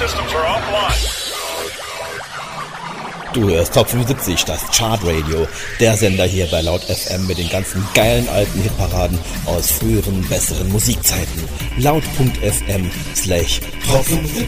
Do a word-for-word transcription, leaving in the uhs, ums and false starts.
systems are offline. Du hörst Top fünfundsiebzig, das Chartradio, der Sender hier bei Laut F M mit den ganzen geilen alten Hitparaden aus früheren, besseren Musikzeiten. Laut.fm slash Top fünfundsiebzig.